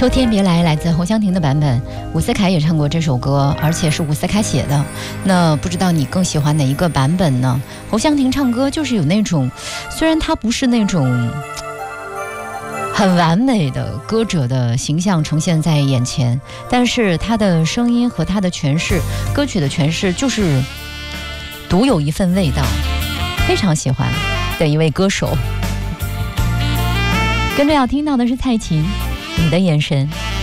秋天别来来自侯湘婷的版本，伍思凯也唱过这首歌，而且是伍思凯写的。那不知道你更喜欢哪一个版本呢？侯湘婷唱歌就是有那种，虽然她不是那种很完美的歌者的形象呈现在眼前，但是她的声音和她的诠释，歌曲的诠释就是独有一份味道，非常喜欢的一位歌手。跟着要听到的是蔡琴，你的眼神。